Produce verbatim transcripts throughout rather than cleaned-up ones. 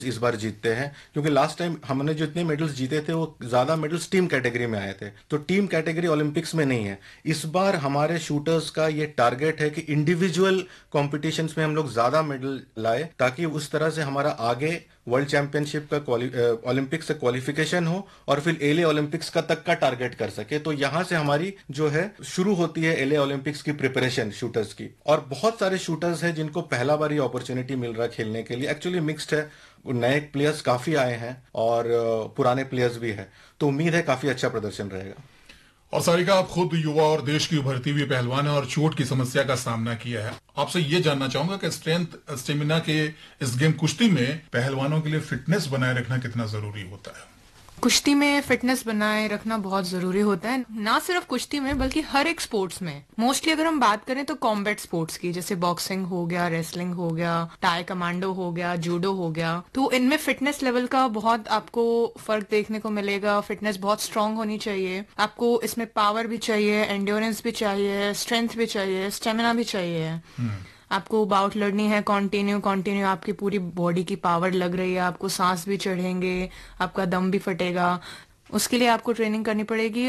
इस बार जीतते हैं, क्योंकि लास्ट टाइम हमने जो इतने मेडल्स जीते थे वो ज्यादा मेडल्स टीम कैटेगरी में आए थे, तो टीम कैटेगरी ओलंपिक्स में नहीं है। इस बार हमारे शूटर्स का ये टारगेट है कि इंडिविजुअल कॉम्पिटिशन्स में हम लोग ज्यादा मेडल लाए, ताकि उस तरह से हमारा आगे वर्ल्ड चैंपियनशिप का ओलंपिक से क्वालिफिकेशन हो और फिर एले ओलंपिक्स का तक का टारगेट कर सके। तो यहां से हमारी जो है शुरू होती है एले ओलंपिक्स की प्रिपरेशन शूटर्स की। और बहुत सारे शूटर्स हैं जिनको पहला बार ये अपॉर्चुनिटी मिल रहा है खेलने के लिए। एक्चुअली मिक्स्ड है, नए प्लेयर्स काफी आए हैं और पुराने प्लेयर्स भी हैं, तो उम्मीद है काफी अच्छा प्रदर्शन रहेगा। और सारिका, आप खुद युवा और देश की उभरती हुई पहलवान है और चोट की समस्या का सामना किया है। आपसे ये जानना चाहूंगा कि स्ट्रेंथ स्टेमिना के इस गेम कुश्ती में पहलवानों के लिए फिटनेस बनाए रखना कितना जरूरी होता है? कुश्ती में फिटनेस बनाए रखना बहुत जरूरी होता है, ना सिर्फ कुश्ती में बल्कि हर एक स्पोर्ट्स में। मोस्टली अगर हम बात करें तो कॉम्बैट स्पोर्ट्स की, जैसे बॉक्सिंग हो गया, रेसलिंग हो गया, टाई कमांडो हो गया, जूडो हो गया, तो इनमें फिटनेस लेवल का बहुत आपको फर्क देखने को मिलेगा। फिटनेस बहुत स्ट्रांग होनी चाहिए, आपको इसमें पावर भी चाहिए, एंड्योरेंस भी चाहिए, स्ट्रेंथ भी चाहिए, स्टेमिना भी चाहिए। आपको बाउट लड़नी है कंटिन्यू कंटिन्यू, आपकी पूरी बॉडी की पावर लग रही है, आपको सांस भी चढ़ेंगे, आपका दम भी फटेगा, उसके लिए आपको ट्रेनिंग करनी पड़ेगी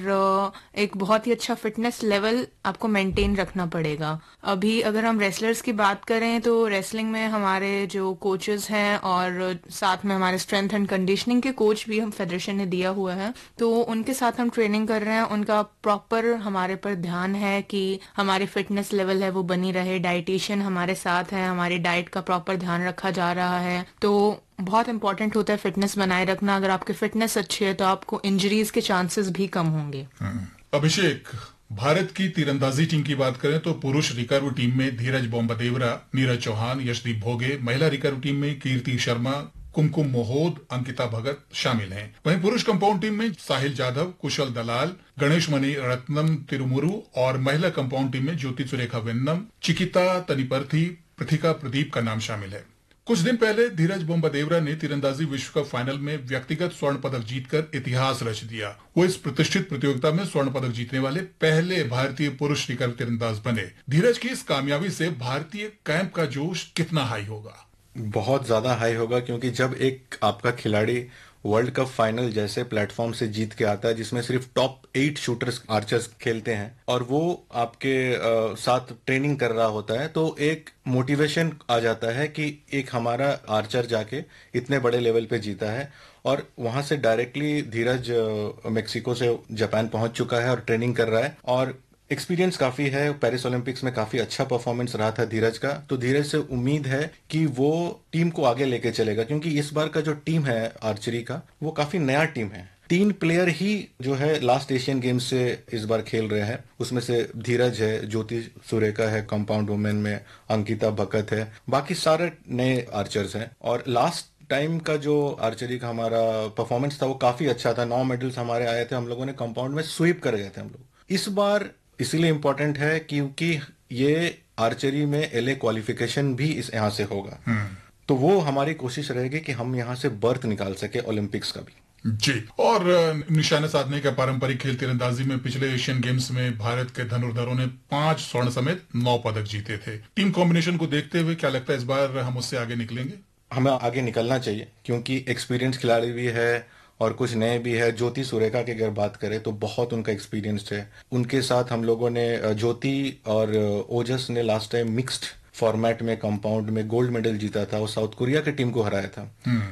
और एक बहुत ही अच्छा फिटनेस लेवल आपको मेंटेन रखना पड़ेगा। अभी अगर हम रेसलर्स की बात करें तो रेसलिंग में हमारे जो कोचेस हैं और साथ में हमारे स्ट्रेंथ एंड कंडीशनिंग के कोच भी हम फेडरेशन ने दिया हुआ है, तो उनके साथ हम ट्रेनिंग कर रहे हैं। उनका प्रॉपर हमारे पर ध्यान है कि हमारी फिटनेस लेवल है वो बनी रहे। डाइटिशियन हमारे साथ है, हमारी डाइट का प्रॉपर ध्यान रखा जा रहा है। तो बहुत इंपॉर्टेंट होता है फिटनेस बनाए रखना। अगर आपकी फिटनेस अच्छी है तो आपको इंजरीज के चांसेस भी कम होंगे। अभिषेक, भारत की तीरंदाजी टीम की बात करें तो पुरुष रिकर्व टीम में धीरज बोम्बदेवरा, नीरज चौहान, यशदीप भोगे, महिला रिकर्व टीम में कीर्ति शर्मा, कुमकुम मोहोद, अंकिता भगत शामिल हैं। वहीं पुरुष कंपाउंड टीम में साहिल जाधव, कुशल दलाल, गणेश मणि रत्नम तिरुमुरु और महिला कंपाउंड टीम में ज्योति सुरेखा वेन्नम, चिकिता तनिपर्थी, पृथिका प्रदीप का नाम शामिल है। कुछ दिन पहले धीरज बोम्बदेवरा ने तीरंदाजी विश्व कप फाइनल में व्यक्तिगत स्वर्ण पदक जीतकर इतिहास रच दिया। वो इस प्रतिष्ठित प्रतियोगिता में स्वर्ण पदक जीतने वाले पहले भारतीय पुरुष रिकर्व तीरंदाज बने। धीरज की इस कामयाबी से भारतीय कैंप का जोश कितना हाई होगा? बहुत ज्यादा हाई होगा, क्योंकि जब एक आपका खिलाड़ी वर्ल्ड कप फाइनल जैसे प्लेटफॉर्म से जीत के आता है जिसमें सिर्फ टॉप एट शूटर्स आर्चर्स खेलते हैं और वो आपके आ, साथ ट्रेनिंग कर रहा होता है, तो एक मोटिवेशन आ जाता है कि एक हमारा आर्चर जाके इतने बड़े लेवल पे जीता है। और वहां से डायरेक्टली धीरज मेक्सिको से जापान पहुंच चुका है और ट्रेनिंग कर रहा है और एक्सपीरियंस काफी है। पेरिस ओलंपिक्स में काफी अच्छा परफॉर्मेंस रहा था धीरज का, तो धीरज से उम्मीद है कि वो टीम को आगे लेके चलेगा, क्योंकि इस बार का जो टीम है आर्चरी का वो काफी नया टीम है। तीन प्लेयर ही जो है लास्ट एशियन गेम्स से इस बार खेल रहे हैं, उसमें से धीरज है, ज्योति सुरेखा है कंपाउंड वुमेन में, अंकिता भगत है, बाकी सारे नए आर्चर्स हैं। और लास्ट टाइम का जो आर्चरी का हमारा परफॉर्मेंस था वो काफी अच्छा था। नौ मेडल्स हमारे आए थे, हम लोगों ने कंपाउंड में स्वीप कर गए थे हम लोग। इस बार इसीलिए इंपॉर्टेंट है क्योंकि ये आर्चरी में एलए क्वालिफिकेशन भी इस यहाँ से होगा, तो वो हमारी कोशिश रहेगी कि हम यहाँ से बर्थ निकाल सके ओलंपिक्स का भी। जी। और निशाने साधने का पारंपरिक खेल तीरंदाजी में पिछले एशियन गेम्स में भारत के धनुर्धरों ने पांच स्वर्ण समेत नौ पदक जीते थे। टीम कॉम्बिनेशन को देखते हुए क्या लगता है इस बार हम उससे आगे निकलेंगे? हमें आगे निकलना चाहिए, क्योंकि एक्सपीरियंस खिलाड़ी भी है और कुछ नए भी है। ज्योति सुरेखा की अगर बात करें तो बहुत उनका एक्सपीरियंस है। उनके साथ हम लोगों ने, ज्योति और ओजस ने लास्ट टाइम मिक्स्ड फॉर्मेट में कंपाउंड में गोल्ड मेडल जीता था, वो साउथ कोरिया की टीम को हराया था।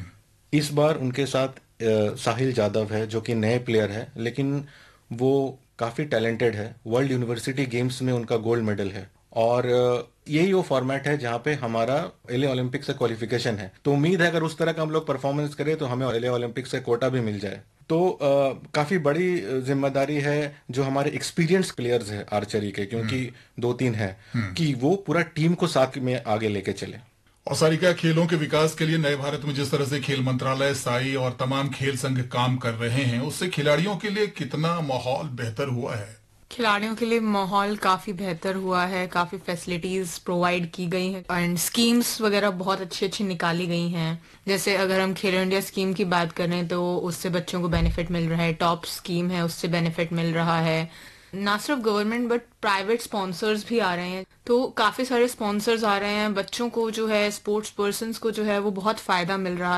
इस बार उनके साथ साहिल जाधव है जो कि नए प्लेयर है, लेकिन वो काफी टैलेंटेड है। वर्ल्ड यूनिवर्सिटी गेम्स में उनका गोल्ड मेडल है और यही वो फॉर्मेट है जहां पे हमारा एले ओलंपिक से क्वालिफिकेशन है। तो उम्मीद है अगर उस तरह का हम लोग परफॉर्मेंस करें तो हमें एले ओलंपिक से कोटा भी मिल जाए। तो आ, काफी बड़ी जिम्मेदारी है जो हमारे एक्सपीरियंस प्लेयर्स है आर्चरी के, क्योंकि दो तीन है, कि वो पूरा टीम को साथ में आगे लेके चले। और सारिका, खेलों के विकास के लिए नए भारत में जिस तरह से खेल मंत्रालय, साई और तमाम खेल संघ काम कर रहे हैं, उससे खिलाड़ियों के लिए कितना माहौल बेहतर हुआ है? खिलाड़ियों के लिए माहौल काफी बेहतर हुआ है, काफी फैसिलिटीज प्रोवाइड की गई हैं एंड स्कीम्स वगैरह बहुत अच्छी अच्छी निकाली गई हैं। जैसे अगर हम खेलो इंडिया स्कीम की बात करें तो उससे बच्चों को बेनिफिट मिल रहा है, टॉप स्कीम है उससे बेनिफिट मिल रहा है। ना सिर्फ गवर्नमेंट बट प्राइवेट स्पॉन्सर्स भी आ रहे हैं, तो काफी सारे स्पॉन्सर्स आ रहे हैं, बच्चों को जो है स्पोर्ट्स पर्सन्स को जो है वो बहुत फायदा मिल रहा